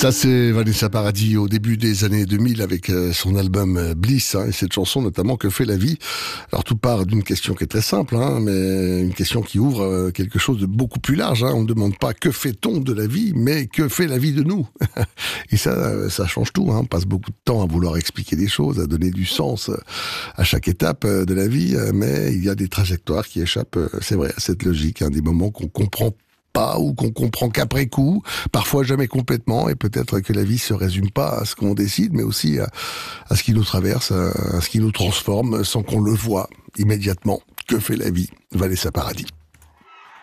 Ça, c'est Vanessa Paradis au début des années 2000 avec son album Bliss, et cette chanson notamment, Que fait la vie? Alors tout part d'une question qui est très simple, mais une question qui ouvre quelque chose de beaucoup plus large. On ne demande pas que fait-on de la vie, mais que fait la vie de nous? Et ça change tout. On passe beaucoup de temps à vouloir expliquer des choses, à donner du sens à chaque étape de la vie, mais il y a des trajectoires qui échappent, c'est vrai, à cette logique, des moments qu'on comprend pas ou qu'on comprend qu'après coup, parfois jamais complètement, et peut-être que la vie se résume pas à ce qu'on décide, mais aussi à ce qui nous traverse, à ce qui nous transforme sans qu'on le voie immédiatement. Que fait la vie? Vanessa Paradis.